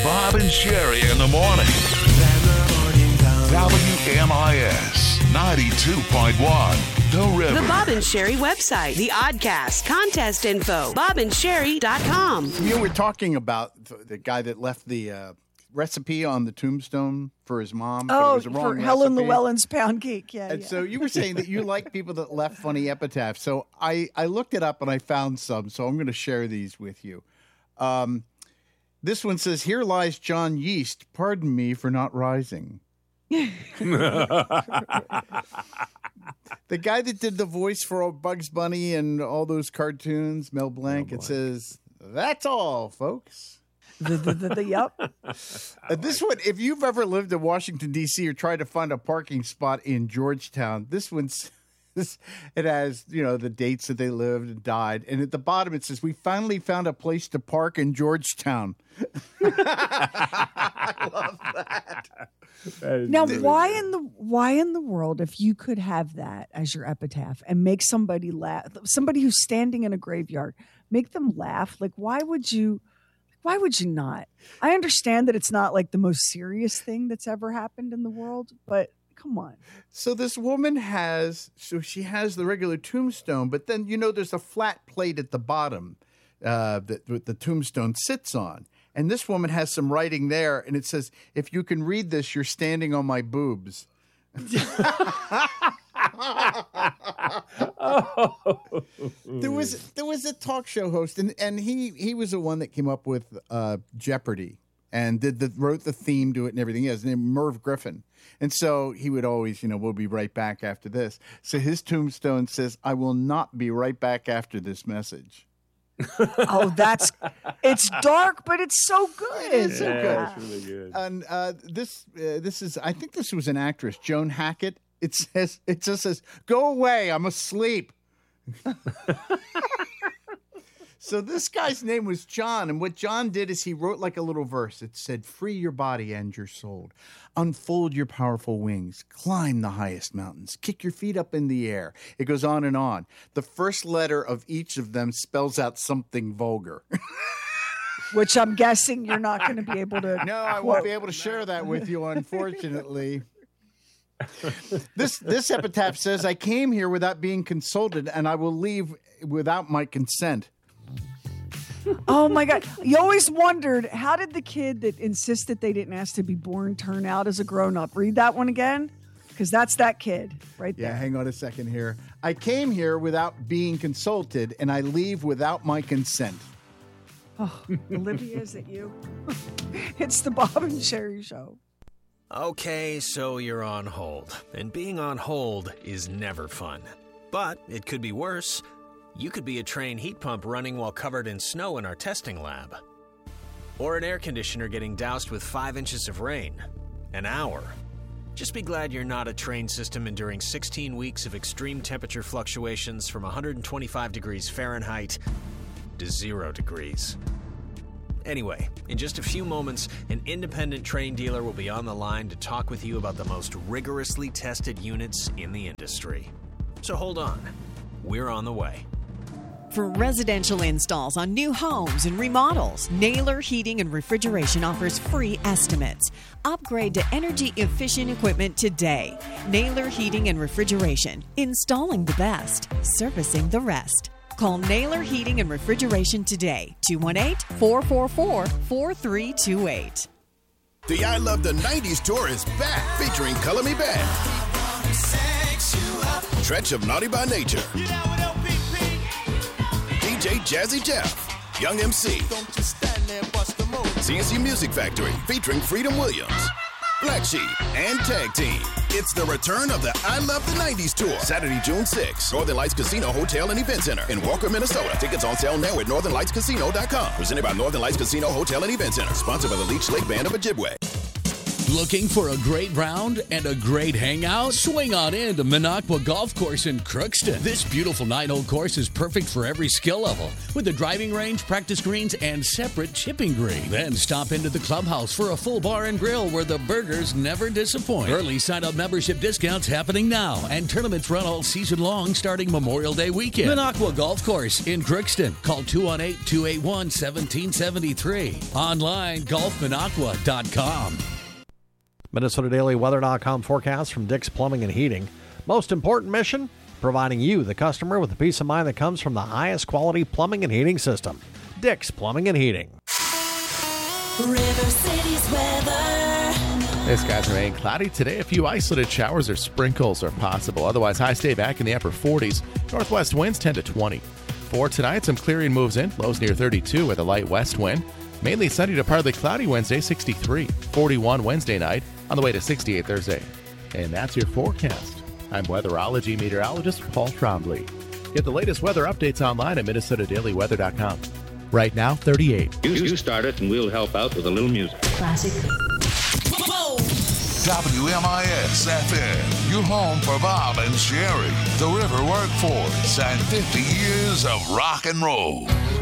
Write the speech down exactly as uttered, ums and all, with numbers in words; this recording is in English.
Bob and Sherry in the morning. W M I S ninety-two point one. The River. The Bob and Sherry website, the Oddcast, contest info, bob and sherry dot com. You know, we're talking about the guy that left the uh, recipe on the tombstone for his mom. But Oh, it was the wrong for Helen recipe. Llewellyn's pound cake. Yeah, And yeah. so you were saying that you like people that left funny epitaphs. So I, I looked it up and I found some. So I'm going to share these with you. Um, this one says, "Here lies John Yeast. Pardon me for not rising." The guy that did the voice for old Bugs Bunny and all those cartoons, Mel Blanc, it says, "That's all, folks." the, the, the, the, yep. Uh, this one, if you've ever lived in Washington, D C or tried to find a parking spot in Georgetown, this one's, this, it has, you know, the dates that they lived and died. And at the bottom, it says, "We finally found a place to park in Georgetown." I love that. Now, why in the why in the world, if you could have that as your epitaph and make somebody laugh, somebody who's standing in a graveyard, make them laugh? Like, why would you? Why would you not? I understand that it's not like the most serious thing that's ever happened in the world, but come on. So this woman has, so she has the regular tombstone, but then, you know, there's a flat plate at the bottom uh, that, that the tombstone sits on. And this woman has some writing there, and it says, "If you can read this, you're standing on my boobs." oh. There was there was a talk show host, and, and he, he was the one that came up with uh, Jeopardy and did the wrote the theme to it and everything. He has named Merv Griffin. And so he would always, you know, "We'll be right back after this." So his tombstone says, "I will not be right back after this message." Oh, that's it's dark, but it's so good. It's so Yeah, good. it's really good. And uh, this uh, this is, I think this was an actress, Joan Hackett. It says, it just says, "Go away, I'm asleep." So this guy's name was John, and what John did is he wrote like a little verse. It said, "Free your body and your soul. Unfold your powerful wings. Climb the highest mountains. Kick your feet up in the air." It goes on and on. The first letter of each of them spells out something vulgar. Which I'm guessing you're not going to be able to. No, I won't be able to share that with you, unfortunately. This this epitaph says, "I came here without being consulted, and I will leave without my consent." Oh my God. You always wondered, how did the kid that insisted they didn't ask to be born turn out as a grown-up? Read that one again, because that's that kid right there. Yeah, hang on a second here. "I came here without being consulted, and I leave without my consent." Oh, Olivia, is it you? It's the Bob and Sherry Show. Okay, so you're on hold. And being on hold is never fun. But it could be worse. You could be a train heat pump running while covered in snow in our testing lab. Or an air conditioner getting doused with five inches of rain. An hour. Just be glad you're not a train system enduring sixteen weeks of extreme temperature fluctuations from one hundred twenty-five degrees Fahrenheit to zero degrees. Anyway, in just a few moments, an independent train dealer will be on the line to talk with you about the most rigorously tested units in the industry. So hold on. We're on the way. For residential installs on new homes and remodels, Naylor Heating and Refrigeration offers free estimates. Upgrade to energy-efficient equipment today. Naylor Heating and Refrigeration. Installing the best. Servicing the rest. Call Naylor Heating and Refrigeration today. two one eight, four four four, four three two eight. The I Love the nineties tour is back, featuring Color Me Bad, Stretch of Naughty by Nature, D J Jazzy Jeff, Young M C, C N C Music Factory featuring Freedom Williams, Black Sheep, and Tag Team. It's the return of the I Love the nineties tour, Saturday, June sixth, Northern Lights Casino Hotel and Event Center in Walker, Minnesota. Tickets on sale now at northern lights casino dot com. Presented by Northern Lights Casino Hotel and Event Center. Sponsored by the Leech Lake Band of Ojibwe. Looking for a great round and a great hangout? Swing on in to Minocqua Golf Course in Crookston. This beautiful nine-hole course is perfect for every skill level, with a driving range, practice greens, and separate chipping green. Then stop into the clubhouse for a full bar and grill where the burgers never disappoint. Early sign-up membership discounts happening now, and tournaments run all season long starting Memorial Day weekend. Minocqua Golf Course in Crookston. Call two one eight, two eight one, one seven seven three. Online, golf minocqua dot com. Minnesota Daily Weather dot com forecast from Dick's Plumbing and Heating. Most important mission, providing you, the customer, with the peace of mind that comes from the highest quality plumbing and heating system. Dick's Plumbing and Heating. River City's weather. Hey, skies remain cloudy today. A few isolated showers or sprinkles are possible. Otherwise, highs stay back in the upper forties. Northwest winds ten to twenty. For tonight, some clearing moves in. Lows near thirty-two with a light west wind. Mainly sunny to partly cloudy Wednesday, sixty-three. forty-one Wednesday night, on the way to sixty-eight Thursday. And that's your forecast. I'm weatherology meteorologist Paul Trombley. Get the latest weather updates online at Minnesota Daily Weather dot com. Right now, thirty-eight. You, you start it, and we'll help out with a little music. Classic. W M I S F M, your home for Bob and Sherry, the River Workforce, and fifty years of rock and roll.